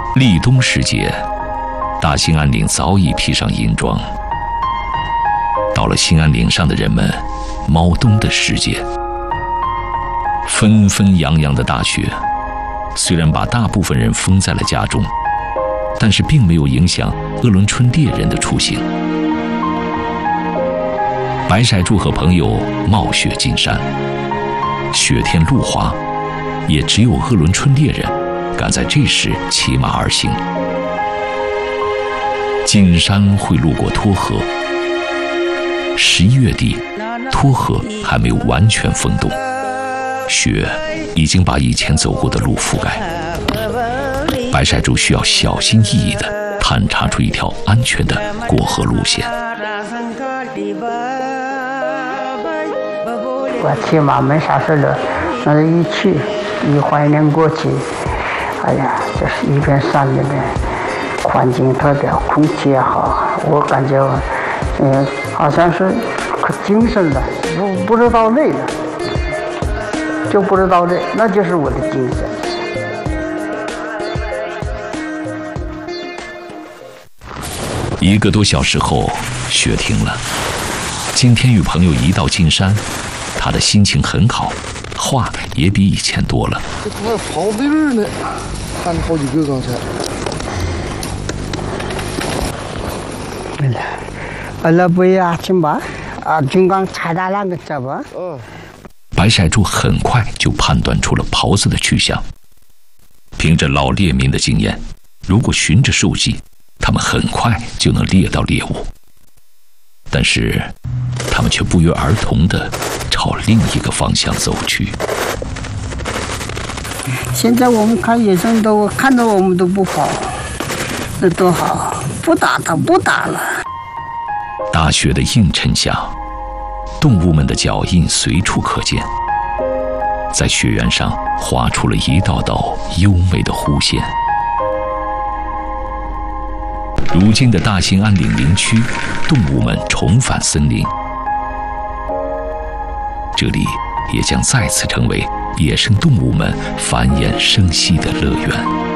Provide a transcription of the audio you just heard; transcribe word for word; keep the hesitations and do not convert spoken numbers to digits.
立冬时节，大兴安岭早已披上银装。到了兴安岭上的人们，猫冬的世界。纷纷扬扬的大雪，虽然把大部分人封在了家中，但是并没有影响鄂伦春猎人的出行。白骰柱和朋友冒雪进山，雪天路滑，也只有鄂伦春猎人敢在这时骑马而行。进山会路过沱河，十一月底，沱河还没有完全封冻，雪已经把以前走过的路覆盖。白骰柱需要小心翼翼地探查出一条安全的过河路线。 我骑马没啥事了，那是一去一怀念过去，哎呀，这是一片山里面，环境特别好，空气也好，我感觉，嗯，好像是可精神了，不不知道累了，就不知道累，那就是我的精神。 一个多小时后，雪停了。今天与朋友一道进山，他的心情很好，话也比以前多了。 这还有刨地儿呢，看好几个刚才。 对了，完了不呀，金吧，啊，金刚踩大浪个这吧。 嗯。 白骰柱很快就判断出了狍子的去向。凭着老猎民的经验，如果循着兽迹，他们很快就能猎到猎物。但是，他们却不约而同地朝另一个方向走去。 现在我们看野生动物，看到我们都不跑，那多好！不打它不打了。 大雪的映衬下，动物们的脚印随处可见，在雪原上划出了一道道优美的弧线。如今的大兴安岭林区，动物们重返森林，这里也将再次成为野生动物们繁衍生息的乐园。